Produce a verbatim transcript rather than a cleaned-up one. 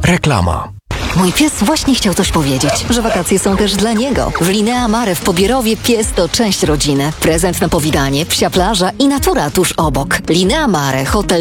Reklama. Mój pies właśnie chciał coś powiedzieć, że wakacje są też dla niego. W Linea Mare w Pobierowie pies to część rodziny. Prezent na powitanie, psia plaża i natura tuż obok. Linea Mare, hotel